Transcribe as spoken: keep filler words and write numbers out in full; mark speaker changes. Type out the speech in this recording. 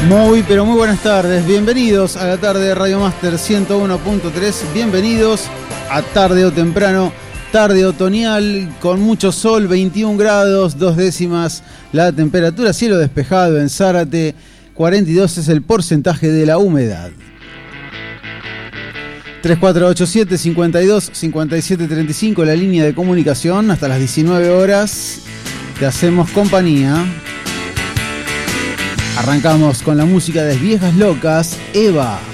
Speaker 1: Muy, pero muy buenas tardes. Bienvenidos a la tarde de Radio Master ciento uno punto tres. Bienvenidos a tarde o temprano, tarde otoñal, con mucho sol, veintiún grados, dos décimas la temperatura, cielo despejado en Zárate, cuarenta y dos es el porcentaje de la humedad. tres cuatro ocho siete, cinco dos, cinco siete tres cinco, la línea de comunicación, hasta las diecinueve horas. Te hacemos compañía. Arrancamos con la música de Viejas Locas, Eva.